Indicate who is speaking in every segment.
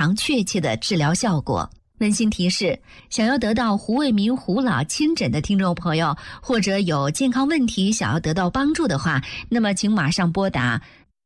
Speaker 1: 常确切的治疗效果。温馨提示：想要得到胡卫民胡老亲诊的听众朋友，或者有健康问题想要得到帮助的话，那么请马上拨打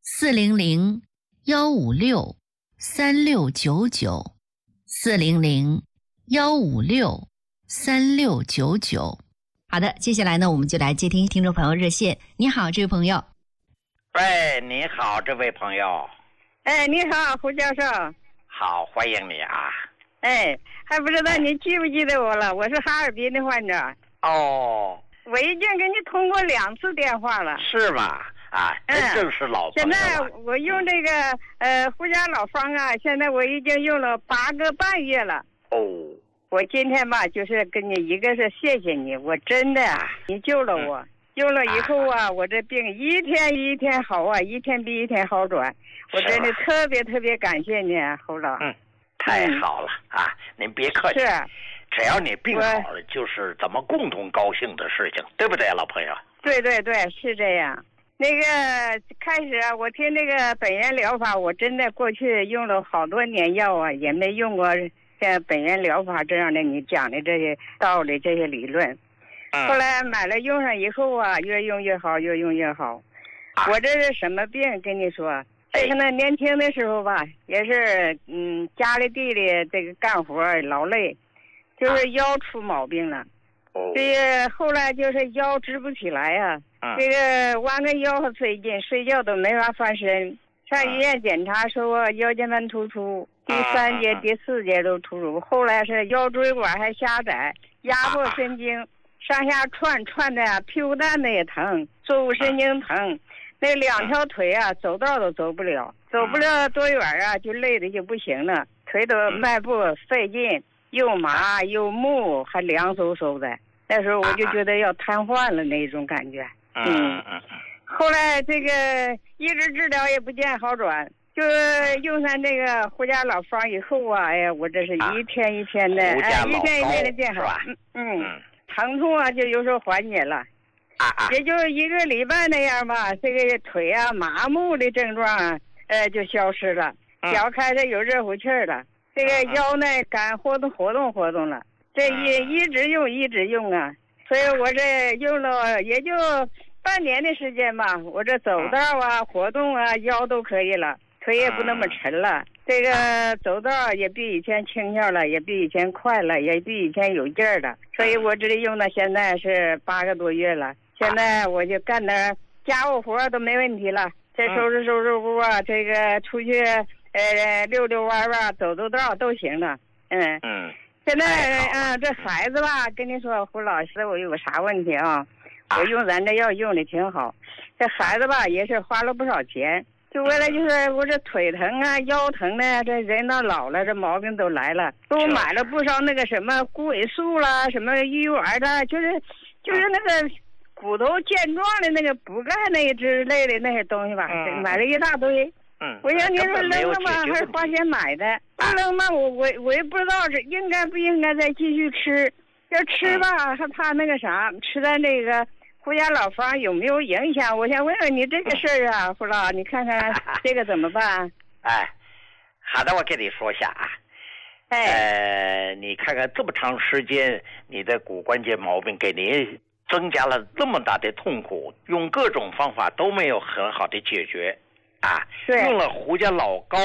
Speaker 1: 400-156-3699，400-156-3699。好的，接下来呢，我们就来接听众朋友热线。你好，这位朋友。
Speaker 2: 喂，你好，这位朋友。
Speaker 3: 哎，你好，胡教授。
Speaker 2: 好，欢迎你啊。
Speaker 3: 哎，还不知道你记不记得我了？我是哈尔滨的患者。
Speaker 2: 哦，
Speaker 3: 我已经给你通过2次电话了。
Speaker 2: 是吧？啊，这正是老朋友了。
Speaker 3: 现在我用这个胡家老方啊，现在我已经用了8个半月了。
Speaker 2: 哦，
Speaker 3: 我今天吧，就是跟你一个是谢谢你，我真的你救了我。用了以后啊，我这病一天一天好啊，一天比一天好转。我真的特别特别感谢你，胡老。
Speaker 2: 太好了啊！您别客气，只要你病好了，就是咱们共同高兴的事情，对不对，老朋友？
Speaker 3: 对对对，是这样。那个开始啊，我听那个本源疗法，我真的过去用了好多年药啊，也没用过像本源疗法这样的你讲的这些道理、这些理论。后来买了用上以后啊，越用越好，越用越好。我这是什么病？跟你说。这个呢，年轻的时候吧，也是家里地里这个干活劳累，就是腰出毛病了。这个后来就是腰直不起来啊，这个弯个腰还费劲，睡觉都没法翻身。上医院检查说腰间盘突出，第3节、第4节都突出。后来是腰椎管还狭窄，压迫神经，上下串的屁股蛋子也疼，坐骨神经疼。那2条腿啊，走道都走不了多远啊，就累的就不行了，腿都迈步费劲，又麻又木，还凉飕飕的。那时候我就觉得要瘫痪了那种感觉。后来这个一直治疗也不见好转，就用上这个胡家老方以后啊，哎呀，我这是一天一天的，一天一天的变好。疼痛啊，就有时候缓解了。也就1个礼拜那样吧，这个腿啊麻木的症状啊，就消失了，脚开始有热乎气儿了，这个腰呢敢活动了，这一直用啊，所以我这用了也就半年的时间吧，我这走道啊活动啊腰都可以了，腿也不那么沉了，这个走道也比以前轻巧了，也比以前快了，也比以前有劲儿了，所以我这里用到现在是8个多月了。现在我就干点家务活都没问题了，这收拾屋啊，这个出去溜溜弯弯，走道都行了。现在这孩子吧，跟你说胡老师，我有个啥问题啊？我用咱这药用的挺好，这孩子吧也是花了不少钱，就为了就是我这腿疼啊腰疼呢，这人到老了这毛病都来了，都买了不少那个什么骨尾素啦，什么鱼丸的，就是那个骨头健壮的那个补钙那之类的那些东西吧，买了一大堆。我想你说扔了吗？还是花钱买的？不扔嘛，我也不知道是应该不应该再继续吃。要吃吧，还怕那个啥，吃的那个胡家老方有没有影响？我想问问你这个事儿啊，胡老，你看看这个怎么办？
Speaker 2: 好的，我跟你说一下啊。你看看这么长时间，你的骨关节毛病给您增加了这么大的痛苦，用各种方法都没有很好的解决用了胡家老膏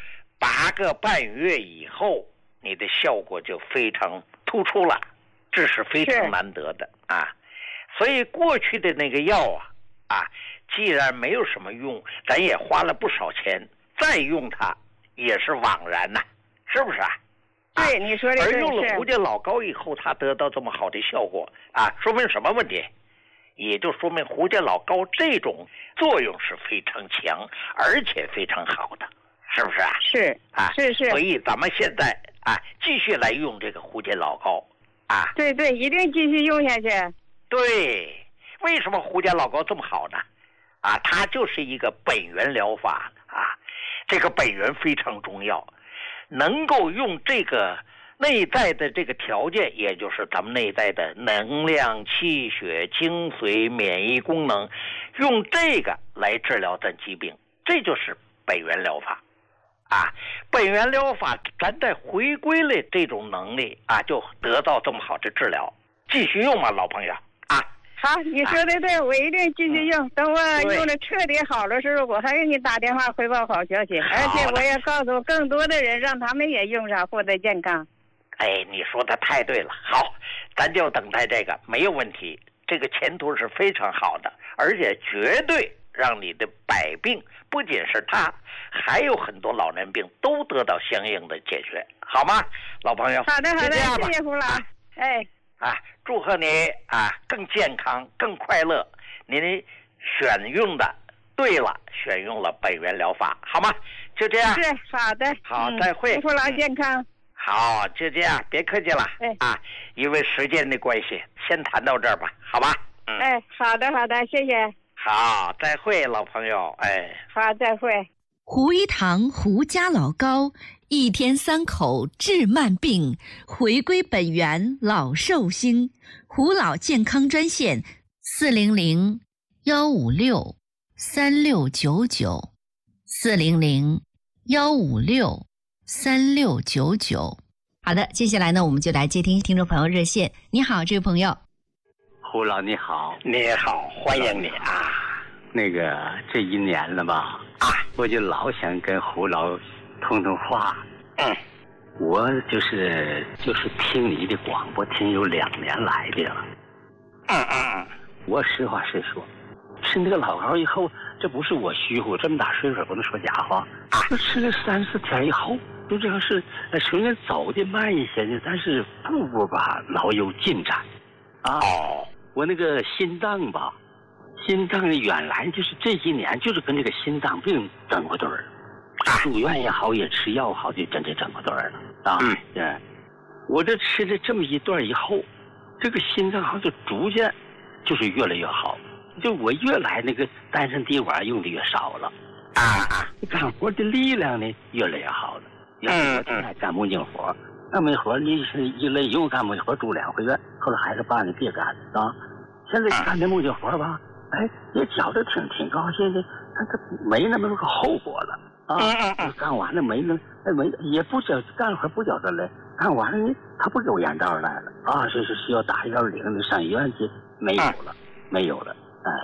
Speaker 2: 8个半月以后，你的效果就非常突出了，这是非常难得的所以过去的那个药既然没有什么用，咱也花了不少钱，再用它也是枉然是不是
Speaker 3: 对，你说的
Speaker 2: 而用了胡家老膏以后，它得到这么好的效果说明什么问题？也就说明胡家老膏这种作用是非常强，而且非常好的，是不是
Speaker 3: 是。
Speaker 2: 所以咱们现在继续来用这个胡家老膏
Speaker 3: 对，一定继续用下去。
Speaker 2: 对，为什么胡家老膏这么好呢？它就是一个本源疗法这个本源非常重要，能够用这个内在的这个条件，也就是咱们内在的能量、气血、精髓、免疫功能，用这个来治疗咱疾病，这就是本源疗法啊，本源疗法咱再回归了这种能力啊，就得到这么好的治疗。继续用吧，老朋友啊。
Speaker 3: 好，你说的对，我一定继续用。等我用的彻底好的时候，我还给你打电话汇报好消息。而且我也告诉更多的人，让他们也用上，获得健康。
Speaker 2: 哎，你说的太对了。好，咱就等待这个，没有问题。这个前途是非常好的，而且绝对让你的百病，不仅是他，还有很多老年病都得到相应的解决，好吗，老朋友？
Speaker 3: 好的，好的，谢谢胡老。哎。
Speaker 2: 啊，祝贺你啊，更健康，更快乐。您选用的对了，选用了本源疗法，好吗？就这样。
Speaker 3: 是，好的。
Speaker 2: 好，再会。
Speaker 3: 祝福老健康。
Speaker 2: 好，就这样，别客气了。啊，因为时间的关系，先谈到这儿吧，好吧？
Speaker 3: 哎，好的，好的，谢谢。
Speaker 2: 好，再会，老朋友。哎，
Speaker 3: 好，再会。
Speaker 1: 胡一堂胡家老高，1天3口治慢病，回归本源老寿星。胡老健康专线400-156-3699，400-156-3699。好的，接下来呢，我们就来接听听众朋友热线。你好，这位朋友。
Speaker 4: 胡老你好。
Speaker 2: 你好，欢迎你啊。
Speaker 4: 那个这1年了吧，我就老想跟胡老通通话。我就是听你的广播听有2年来的了。我实话实说，吃那个老高以后，这不是我虚乎，这么大岁数不能说假话。就吃了3、4天以后，就这个是虽然走的慢一些呢，但是步步吧老有进展。我那个心脏吧。心脏原来就是这几年就是跟这个心脏病整过对儿，住院也好，也吃药好，就真正整过对儿了啊。对，我这吃了这么一段以后，这个心脏好像就逐渐就是越来越好，就我越来那个丹参滴管用的越少了干活的力量呢越来越好了。我现在干木匠活，干木活你是一累用干木活住2回院，后来还是爸你别干啊。现在干这木匠活吧。也觉得挺高兴的，他没那么多个后果了干完了没也不觉干活不觉得累，干完了呢他不给我眼罩来了是需要打110的上医院去，没有了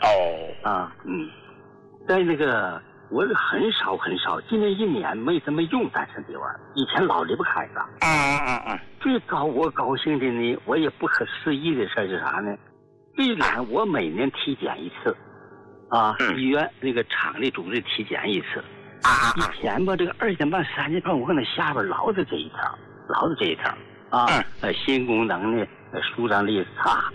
Speaker 4: 在那个我很少今年1年没怎么用丹参滴丸，以前老离不开它最我高兴的呢，我也不可思议的事是啥呢？虽然我每年体检一次医院那个厂里组织体检一次以前吧这个2点半3点半我可能下边老是这一条心功能呢舒张力差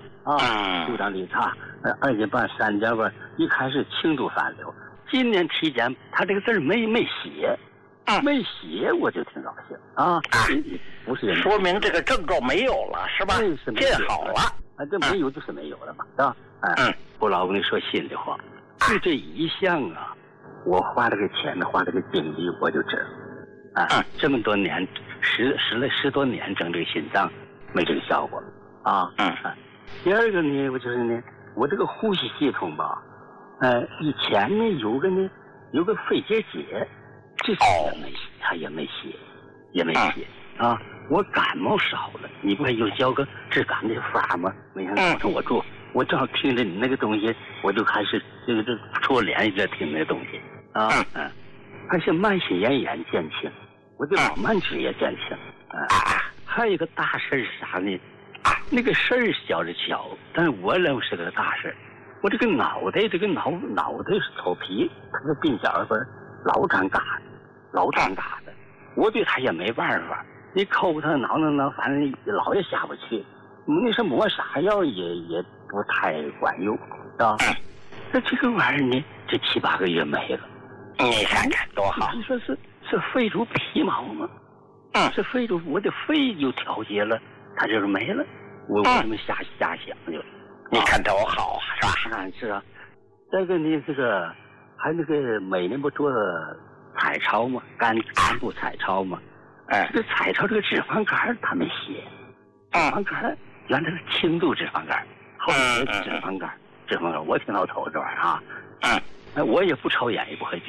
Speaker 4: 2点半3点半一开始轻度反流，今年体检他这个字没写我就挺高兴不是
Speaker 2: 说明这个症状没有了是吧？见好了
Speaker 4: 这没有就是没有了嘛，是吧？我老跟你说心里话，就这一项我花这个钱花这个精力我就知道这么多年10多年整这个心脏没这个效果第二个呢，我就是呢，我这个呼吸系统吧，以前呢有个肺结节，这他也没写我感冒少了，你不还有教个治感的法吗？每天早上我正好听着你那个东西，我就开始这戳脸一直听那个东西而且慢性咽炎减轻，我的老慢支也减轻还有一个大事是啥呢？那个事儿小着小，但是我认为是个大事。我这个脑袋是头皮，它的鬓角分老长嘎的，我对他也没办法。你抠他挠，反正老也下不去。那是抹啥药也不太管用，是吧？那这个玩意儿呢，这7、8个月没了。
Speaker 2: 你看看多好！
Speaker 4: 你说是肺主皮毛吗？是肺主我的肺就调节了，它就是没了。我这么瞎想就，
Speaker 2: 你看多好是吧？
Speaker 4: 是啊。再个呢，这个还那个每年不做彩超吗？肝部彩超吗？这个彩超这个脂肪肝他没写，脂肪肝原来是轻度脂肪肝，后来脂肪肝，我挺老头这玩意儿我也不抽烟也不喝酒，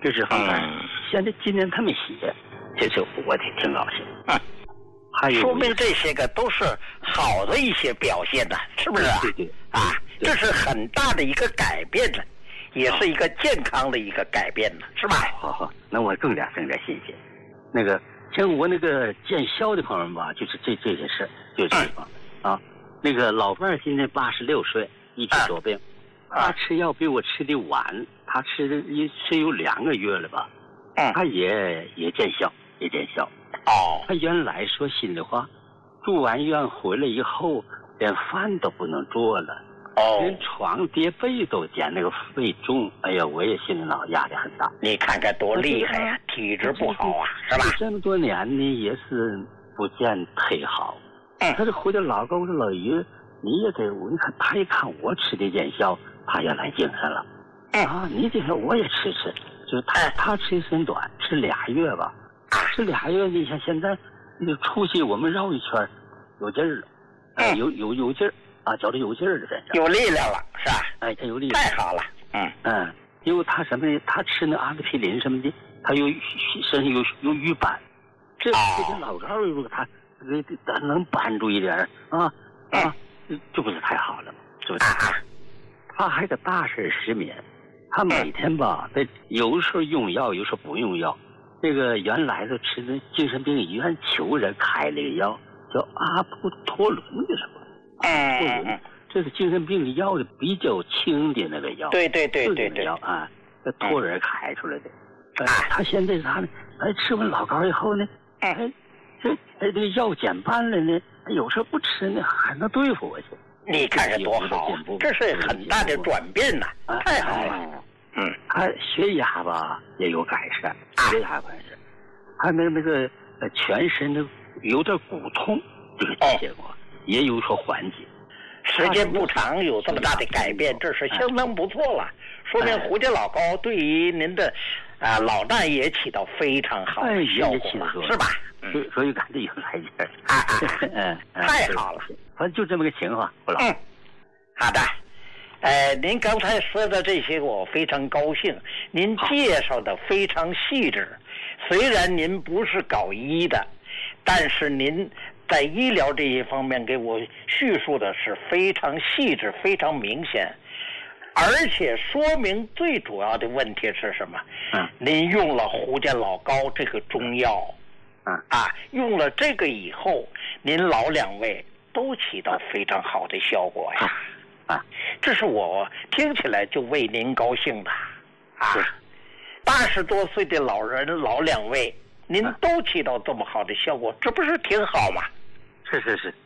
Speaker 4: 这是方法。现在今年他们写，这就我挺高兴。还有
Speaker 2: 说明这些个都是好的一些表现的，是不是啊？
Speaker 4: 对
Speaker 2: 这是很大的一个改变了，也是一个健康的一个改变了，是吧？
Speaker 4: 好，那我增点信心。那个像我那个见肖的朋友们吧，就是这些事，就是这地方啊。那个老伴儿今年86岁，一体多病，他吃药比我吃的晚，他吃有2个月了吧？他也见效。他原来说心里话，住完院回来以后，连饭都不能做了，连床叠被都减，那个肺重，哎呀，我也心里脑压力很大。
Speaker 2: 你看看多厉害呀，体质不好啊，是吧？
Speaker 4: 这么多年呢，也是不见忒好。他这回来老高这老爷，你也得，你看他一看我吃的见效，他也来精神了。你这个我也吃，就他吃时间短，吃2月吧。吃2月，你像现在那出去我们绕一圈，有劲儿了，有劲儿啊，觉得有劲儿了，这
Speaker 2: 有力量了，是吧？
Speaker 4: 他有力量，
Speaker 2: 太好了，
Speaker 4: 因为他什么，他吃那阿司匹林什么的，他身上有瘀斑，这老高如果他能帮助一点就不是太好了，是不是？他还个大事失眠，他每天吧，有时候用药，有时候不用药。这个原来的吃的精神病医院求人开了个药，叫阿普托伦的什么？这是精神病的药的比较轻的那个药。对，药啊，这托人开出来的。他现在啥呢？吃完老高以后呢，这个药减半了呢，有时候不吃呢，还能对付我去。
Speaker 2: 你看看多好，这是很大的转变呐，太好了。
Speaker 4: 他血压吧也有改善，血压改善，还那个全身的有点骨痛，这个结果也有所缓解。
Speaker 2: 时间不长有这么大的改变，这是相当不错了，说明胡家老高对于您的老大也起到非常好的效果了，是吧？
Speaker 4: 所以感觉有来劲儿。
Speaker 2: 太好了，
Speaker 4: 反正就这么个情况，胡老。
Speaker 2: 好的。您刚才说的这些我非常高兴，您介绍的非常细致。虽然您不是搞医的，但是您在医疗这一方面给我叙述的是非常细致，非常明显。而且说明最主要的问题是什么？您用了胡家老高这个中药，用了这个以后，您老2位都起到非常好的效果呀。这是我听起来就为您高兴的80多岁的老人，老2位，您都起到这么好的效果，这不是挺好吗？
Speaker 4: 是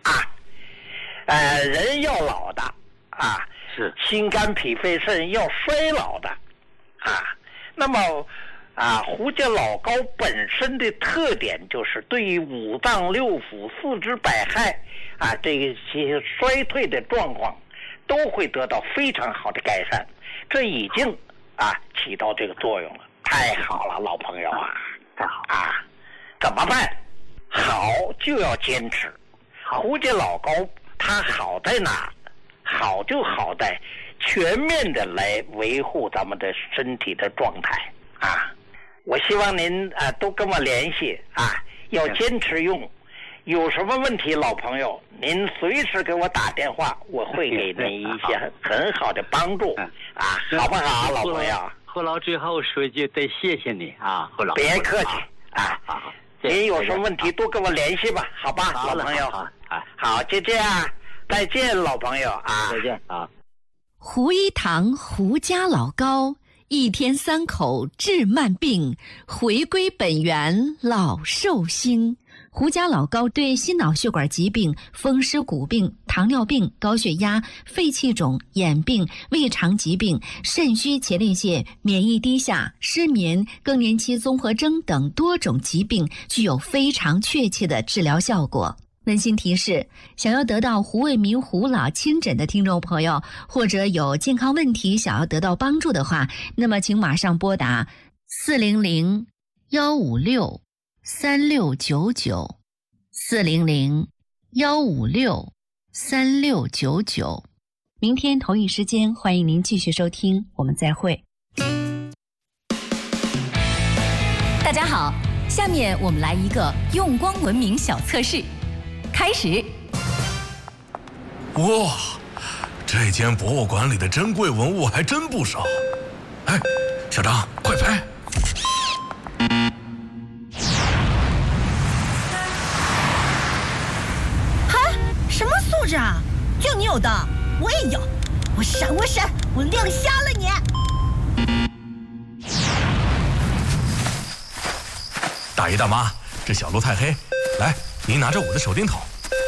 Speaker 2: 人要老的
Speaker 4: 是
Speaker 2: 心肝脾肺肾要衰老的那么胡家老高本身的特点就是对于五脏六腑、四肢百骸这些衰退的状况都会得到非常好的改善，这已经起到这个作用了，太好了，老朋友
Speaker 4: 太好
Speaker 2: 怎么办？好就要坚持。胡家老高他好在哪？好就好在全面的来维护咱们的身体的状态我希望您都跟我联系要坚持用。有什么问题，老朋友，您随时给我打电话，我会给您一些很好的帮助好不好，老朋友？
Speaker 4: 胡老最后说一句，得谢谢你胡老。
Speaker 2: 别客气好，您有什么问题多跟我联系吧，好吧，老朋友。好，就这样，再见，老朋友
Speaker 4: 再见
Speaker 1: 胡一堂胡家老高，一天3口治慢病，回归本源老寿星。胡家老高对心脑血管疾病、风湿骨病、糖尿病、高血压、肺气肿、眼病、胃肠疾病、肾虚前列腺、免疫低下、失眠、更年期综合征等多种疾病具有非常确切的治疗效果。温馨提示：想要得到胡卫民胡老亲诊的听众朋友，或者有健康问题想要得到帮助的话，那么请马上拨打400-156-3699，400-156-3699。明天同一时间，欢迎您继续收听，我们再会。 大家好，下面我们来一个用光文明小测试，开始。
Speaker 5: 哇，这间博物馆里的珍贵文物还真不少。哎，小张，快拍！
Speaker 6: 哈，什么素质啊？就你有的，我也有。我闪，我亮瞎了你！
Speaker 5: 大爷大妈，这小路太黑，来，您拿着我的手电筒。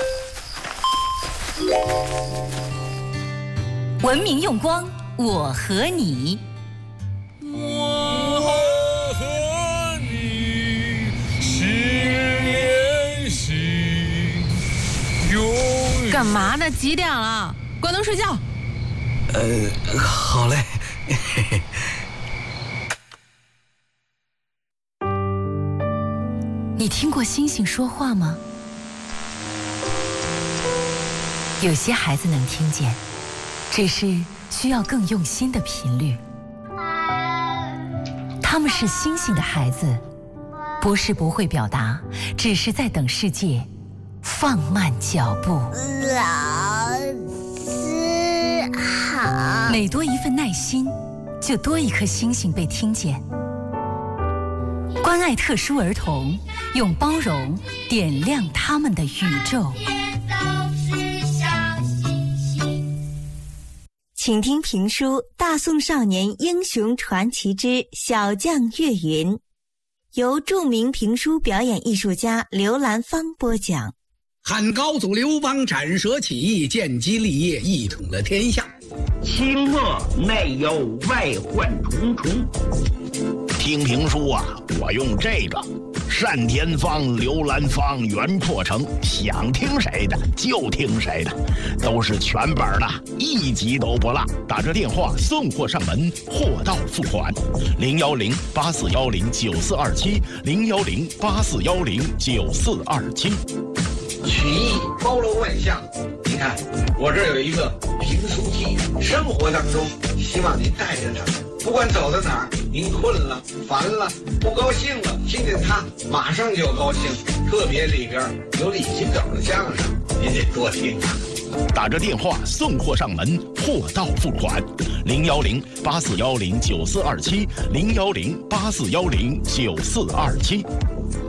Speaker 1: 文明用光，我和你。
Speaker 7: 我和你心连心，永远。
Speaker 6: 干嘛呢？几点了？关灯睡觉。
Speaker 8: 好嘞。
Speaker 1: 你听过星星说话吗？有些孩子能听见，只是需要更用心的频率。他们是星星的孩子，不是不会表达，只是在等世界放慢脚步。
Speaker 6: 老师好。
Speaker 1: 每多一份耐心，就多一颗星星被听见。关爱特殊儿童，用包容点亮他们的宇宙。
Speaker 9: 请听评书《大宋少年英雄传奇之小将岳云》，由著名评书表演艺术家刘兰芳播讲。
Speaker 10: 汉高祖刘邦斩蛇起义，建基立业，一统了天下。
Speaker 11: 清末内忧外患重重。
Speaker 12: 听评书啊，我用这个单田芳、刘兰芳、袁阔成，想听谁的就听谁的，都是全本的，一集都不落。打着电话送货上门，货到付款。010-8410-9427，010-8410-9427。
Speaker 11: 曲艺包罗万象，你看我这有一个评书机，生活当中希望您带着它，不管走到哪儿，您困了、烦了、不高兴了，听见它马上就高兴。特别里边有李金斗的相声，您得多听啊。
Speaker 12: 打着电话送货上门，货到付款。010-8410-9427，010-8410-9427。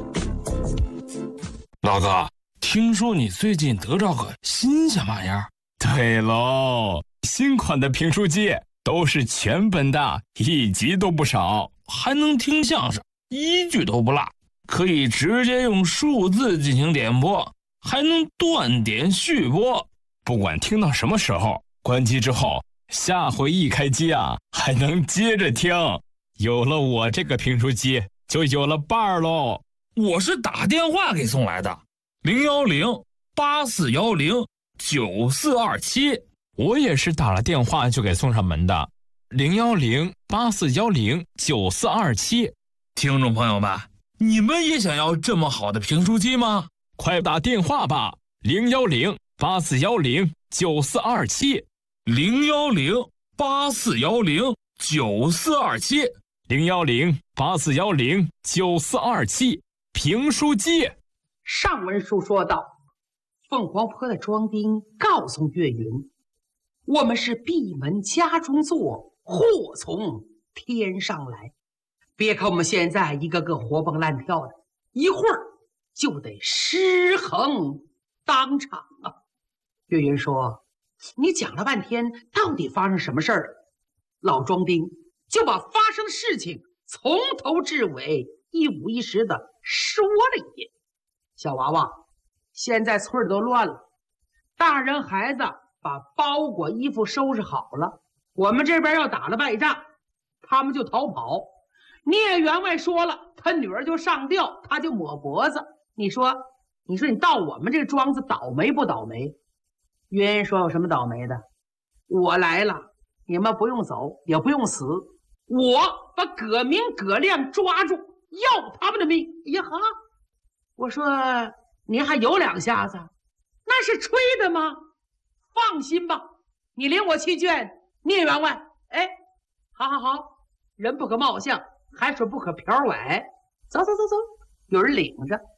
Speaker 7: 老哥，听说你最近得着个新鲜玩意儿？
Speaker 13: 对喽，新款的评书机都是全本的，一集都不少，
Speaker 7: 还能听相声，一句都不落，可以直接用数字进行点播，还能断点续播。
Speaker 13: 不管听到什么时候，关机之后，下回一开机啊，还能接着听。有了我这个评书机，就有了伴儿喽。
Speaker 7: 我是打电话给送来的，010-8410-9427。
Speaker 13: 我也是打了电话就给送上门的，010-8410-9427。
Speaker 7: 听众朋友们，你们也想要这么好的评书机吗？
Speaker 13: 快打电话吧，010-8410-9427。
Speaker 7: 010-8410-9427。
Speaker 13: 010-8410-9427。评书机。
Speaker 14: 上文书说到，凤凰坡的庄丁告诉岳云，我们是闭门家中坐，祸从天上来。别看我们现在一个个活蹦乱跳的，一会儿就得尸横当场啊。岳云说，你讲了半天，到底发生什么事儿了？老庄丁就把发生的事情从头至尾一五一十的说了一遍。小娃娃，现在村儿都乱了，大人孩子把包裹衣服收拾好了，我们这边要打了败仗，他们就逃跑。聂员外说了，他女儿就上吊，他就抹脖子。你说你到我们这个庄子倒霉不倒霉？岳云说，有什么倒霉的？我来了，你们不用走，也不用死，我把葛明葛亮抓住，要他们的命。呀哈！我说您还有两下子，那是吹的吗？放心吧，你领我去见聂员外。哎，好，人不可貌相，海水不可瓢崴。 走走走走，有人领着。